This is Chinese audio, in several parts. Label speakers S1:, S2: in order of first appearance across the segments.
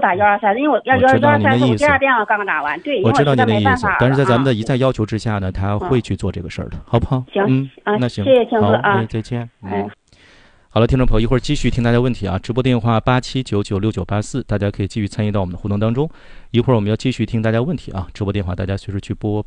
S1: 打123，因为我要123是我第二电话刚刚打完，对，
S2: 我知道您的意思，但是在咱们的一再要求之下呢，他会去做这个事儿的，好不好？
S1: 行，
S2: 那行，
S1: 谢谢庆哥啊，
S2: 再见。好了，听众朋友，一会儿继续听大家问题啊！直播电话87996984，大家可以继续参与到我们的互动当中。一会儿我们要继续听大家问题啊！直播电话大家随时去拨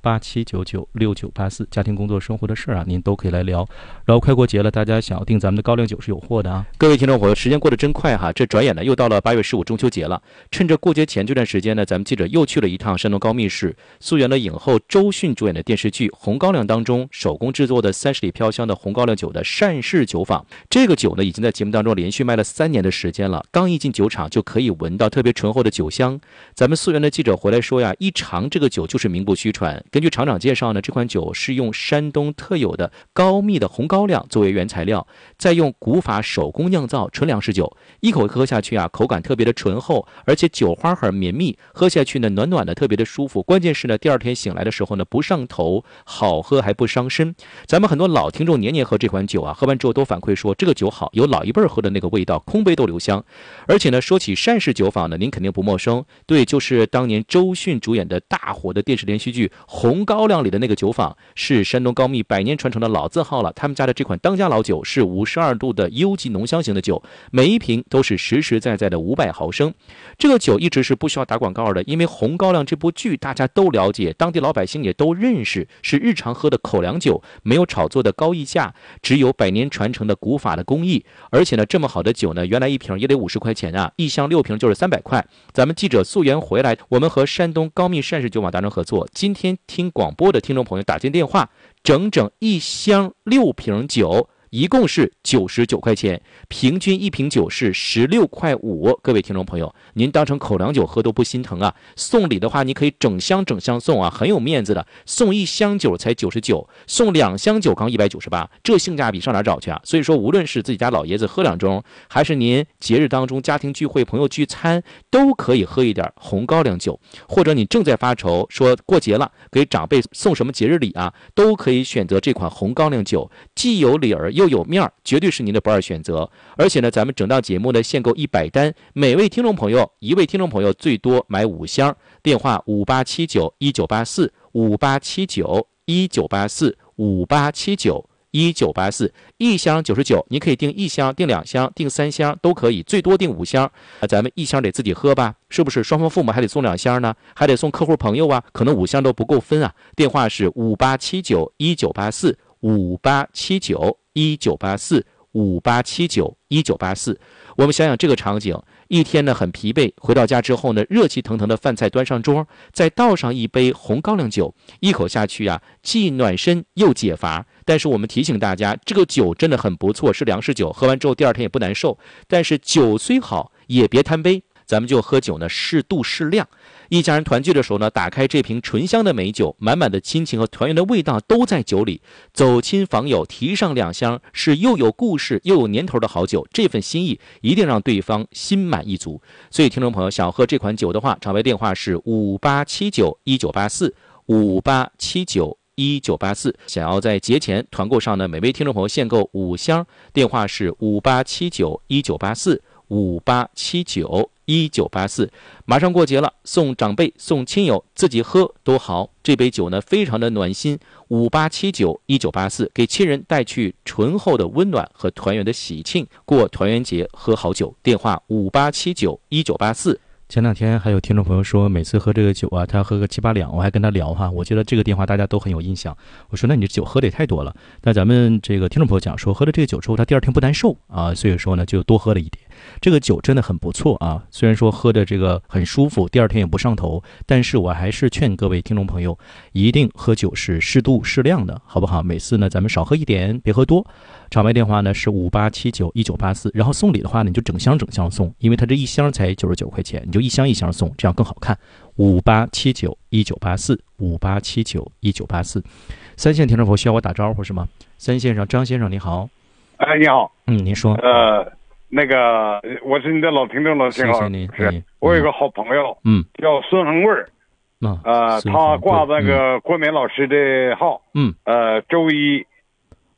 S2: 87996984，家庭、工作、生活的事啊，您都可以来聊。然后快过节了，大家想要订咱们的高粱酒是有货的啊！各位听众朋友，时间过得真快哈，这转眼呢又到了8月15中秋节了。趁着过节前这段时间呢，咱们记者又去了一趟山东高密市，溯源了影后周迅主演的电视剧《红高粱》当中手工制作的30里飘香的红高粱酒的单氏酒坊。这个酒呢，已经在节目当中连续卖了3年的时间了。刚一进酒厂就可以闻到特别醇厚的酒香。咱们溯源的记者回来说呀，一尝这个酒就是名不虚传。根据厂长介绍呢，这款酒是用山东特有的高密的红高粱作为原材料，再用古法手工酿造纯粮食酒。一口喝下去啊，口感特别的醇厚，而且酒花很绵密，喝下去呢暖暖的，特别的舒服。关键是呢，第二天醒来的时候呢不上头，好喝还不伤身。咱们很多老听众年年喝这款酒啊，喝完之后都反馈说这个酒好，有老一辈喝的那个味道，空杯都留香。而且呢，说起单氏酒坊呢，您肯定不陌生，对，就是当年周迅主演的大火的电视连续剧《红高粱》里的那个酒坊，是山东高密100年传承的老字号了。他们家的这款当家老酒是52度的优级浓香型的酒，每一瓶都是实实在在的500毫升。这个酒一直是不需要打广告的，因为《红高粱》这部剧大家都了解，当地老百姓也都认识，是日常喝的口粮酒，没有炒作的高溢价，只有100年传承的古法的工艺。而且呢，这么好的酒呢，原来一瓶也得50块钱啊，一箱6瓶就是300块。咱们记者溯源回来，我们和山东高密单氏酒坊达成合作，今天听广播的听众朋友打进电话，整整一箱6瓶酒，一共是99块钱，平均一瓶酒是16块5。各位听众朋友，您当成口粮酒喝都不心疼啊！送礼的话，你可以整箱送啊，很有面子的。送1箱酒才99，送2箱酒刚198，这性价比上哪找去啊？所以说，无论是自己家老爷子喝2盅，还是您节日当中家庭聚会、朋友聚餐，都可以喝一点红高粱酒。或者你正在发愁，说过节了，给长辈送什么节日礼啊，都可以选择这款红高粱酒，既有理儿又有面儿，绝对是您的不二选择。而且呢，咱们整档节目呢限购100单，每位听众朋友1位听众朋友最多买5箱。电话58791984，58791984，58791984，一箱99，你可以订1箱、订2箱、订3箱都可以，最多订5箱。咱们1箱得自己喝吧，是不是？双方父母还得送2箱呢，还得送客户朋友啊，可能5箱都不够分啊。电话是58791984，58791984，58791984。我们想想这个场景，一天呢很疲惫，回到家之后呢，热气腾腾的饭菜端上桌，再倒上一杯红高粱酒，一口下去啊，既暖身又解乏。但是我们提醒大家，这个酒真的很不错，是粮食酒，喝完之后第二天也不难受。但是酒虽好，也别贪杯，咱们就喝酒呢适度适量。一家人团聚的时候呢，打开这瓶醇香的美酒，满满的亲情和团圆的味道都在酒里。走亲访友提上2箱，是又有故事又有年头的好酒，这份心意一定让对方心满意足。所以听众朋友想喝这款酒的话，场外电话是58791984，58791984。想要在节前团购上呢，每位听众朋友限购5箱，电话是58791984，58791984。马上过节了，送长辈送亲友，自己喝都好。这杯酒呢非常的暖心，58791984，给亲人带去醇厚的温暖和团圆的喜庆，过团圆节喝好酒。电话58791984。前2天还有听众朋友说，每次喝这个酒啊，他喝个7、8两，我还跟他聊哈。我觉得这个电话大家都很有印象。我说，那你这酒喝的也太多了。但咱们这个听众朋友讲说，喝了这个酒之后，他第二天不难受啊，所以说呢，就多喝了一点。这个酒真的很不错啊，虽然说喝的这个很舒服，第二天也不上头，但是我还是劝各位听众朋友，一定喝酒是适度适量的，好不好？每次呢，咱们少喝一点，别喝多。场外电话呢是58791984，然后送礼的话呢，你就整箱送，因为它这一箱才99块钱，你就一箱送，这样更好看。58791984，58791984。3线听众朋友需要我打招呼是吗？3线上张先生你好。
S3: 你好。
S2: 您说。
S3: 那个我是你的老听众了，
S2: 谢谢您。
S3: 是我有个好朋友，叫孙恒贵，他挂那个郭冕老师的号，周一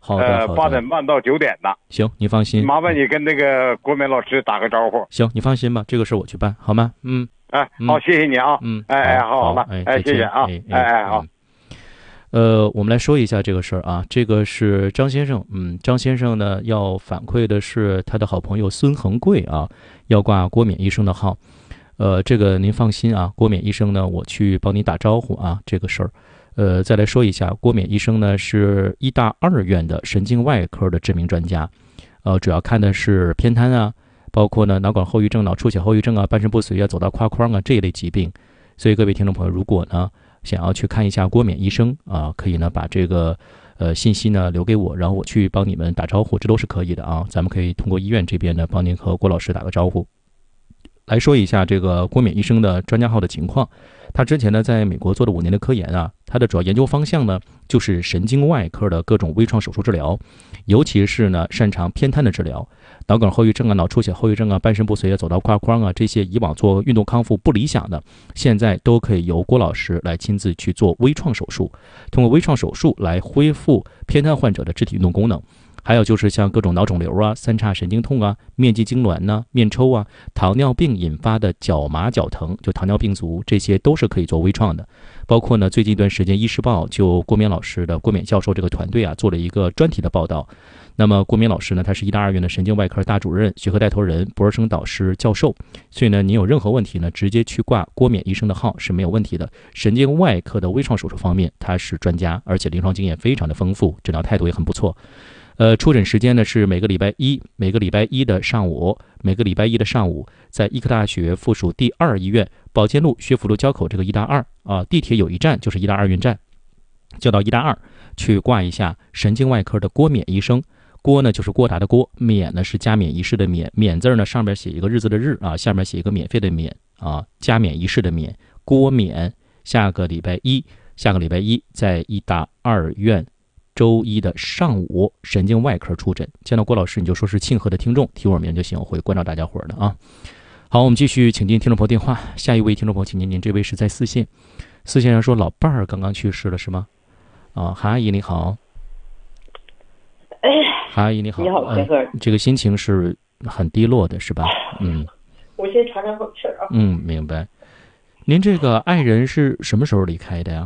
S2: 好的
S3: 8点半到9点的。
S2: 行，你放心。
S3: 麻烦你跟那个郭冕老师打个招呼。
S2: 行，你放心吧，这个事我去办，好吗？
S3: 好，谢谢你啊。好了，谢谢啊。好。
S2: 我们来说一下这个事儿啊，这个是张先生，张先生呢要反馈的是他的好朋友孙恒贵啊，要挂郭冕医生的号。这个您放心啊，郭冕医生呢，我去帮你打招呼啊，这个事儿。再来说一下，郭冕医生呢是医大2院的神经外科的知名专家，主要看的是偏瘫啊，包括呢脑管后遗症、脑出血后遗症啊、半身不遂啊、走道跨框啊这一类疾病。所以各位听众朋友，如果呢想要去看一下郭冕医生啊，可以呢把这个信息呢留给我，然后我去帮你们打招呼，这都是可以的啊。咱们可以通过医院这边呢帮您和郭老师打个招呼。来说一下这个郭冕医生的专家号的情况。他之前呢在美国做了5年的科研啊，他的主要研究方向呢就是神经外科的各种微创手术治疗，尤其是呢擅长偏瘫的治疗，脑梗后遗症啊、脑出血后遗症啊、半身不遂啊、走道跨框啊，这些以往做运动康复不理想的，现在都可以由郭老师来亲自去做微创手术，通过微创手术来恢复偏瘫患者的肢体运动功能。还有就是像各种脑肿瘤啊、三叉神经痛啊、面肌痉挛呢、面抽啊、糖尿病引发的脚麻脚疼，就糖尿病足，这些都是可以做微创的。包括呢，最近一段时间，《医师报》就郭冕老师的郭冕教授这个团队啊，做了一个专题的报道。那么郭冕老师呢，他是医大2院的神经外科大主任、学科带头人、博士生导师、教授，所以呢，您有任何问题呢，直接去挂郭冕医生的号是没有问题的。神经外科的微创手术方面，他是专家，而且临床经验非常的丰富，诊疗态度也很不错。出诊时间呢是每个礼拜一的上午，在医科大学附属第2医院保健路学府路交口这个医大2啊，地铁有一站就是医大2院站，就到医大2去挂一下神经外科的郭冕医生。郭呢就是郭达的郭，冕呢是加冕仪式的冕，冕字呢上面写一个日子的日啊，下面写一个免费的免啊，加冕仪式的冕，郭冕。下个礼拜一在医大2院周一的上午神经外科出诊，见到郭老师你就说是庆贺的听众，提我名就行，我会关照大家伙的啊。好，我们继续请进听众朋友电话，下一位听众朋友，请您这位是在4线上说老伴儿刚刚去世了是吗？啊，韩阿姨你好。韩阿姨你好。
S4: 你好，先生。
S2: 这个心情是很低落的是吧？
S4: 我先喘口气啊。
S2: 明白。您这个爱人是什么时候离开的呀？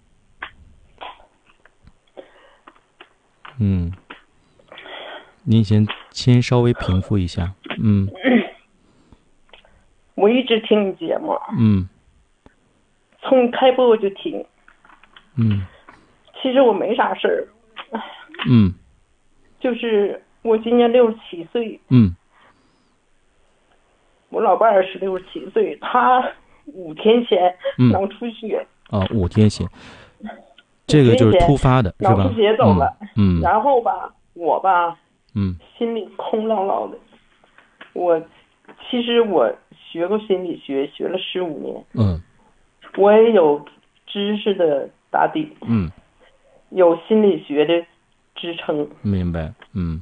S2: 您先稍微平复一下。
S4: 我一直听你节目。从开播我就听。其实我没啥事儿。就是我今年67岁。我老伴儿是67岁，他5天前脑出血。
S2: 5天前。这个就是突发的，是吧？
S4: 脑出血走了。然后吧，我吧，心里空落落的。其实我学过心理学，学了15年。我也有知识的打底。有心理学的支撑。
S2: 明白。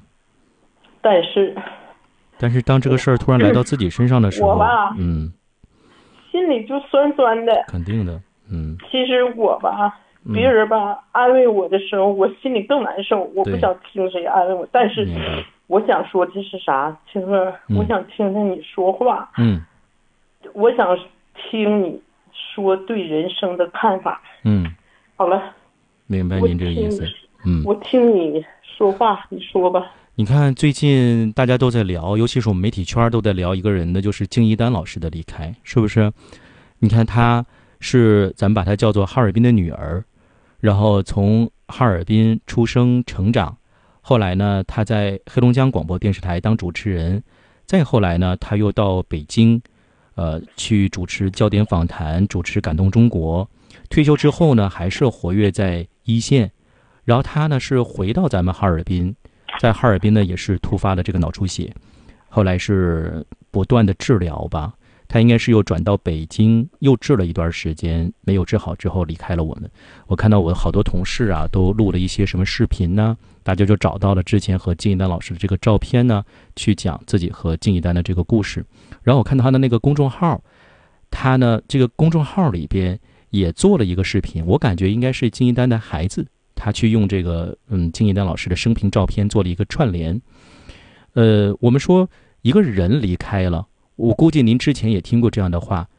S2: 但是当这个事儿突然来到自己身上的时候，
S4: 我吧，心里就酸酸的。
S2: 肯定的。
S4: 其实我吧。别人吧安慰我的时候，我心里更难受。我不想听谁安慰我，但是我想说这是啥？青哥，我想听听你说话。我想听你说对人生的看法。好了，
S2: 明白您这个意思。
S4: 我听你说话，你说吧。
S2: 你看最近大家都在聊，尤其是我们媒体圈都在聊一个人的，就是敬一丹老师的离开，是不是？你看他是咱们把他叫做哈尔滨的女儿，然后从哈尔滨出生成长，后来呢他在黑龙江广播电视台当主持人，再后来呢他又到北京去主持焦点访谈，主持感动中国，退休之后呢还是活跃在一线，然后他呢是回到咱们哈尔滨，在哈尔滨呢也是突发了这个脑出血，后来是不断的治疗吧，他应该是又转到北京，又治了一段时间，没有治好之后离开了我们。我看到我好多同事啊都录了一些什么视频呢，大家就找到了之前和敬一丹老师的这个照片呢，去讲自己和敬一丹的这个故事。然后我看到他的那个公众号，他呢这个公众号里边也做了一个视频，我感觉应该是敬一丹的孩子， 他去用这个金一丹老师的生平照片做了一个串联。我们说一个人离开了，我估计您之前也听过这样的话，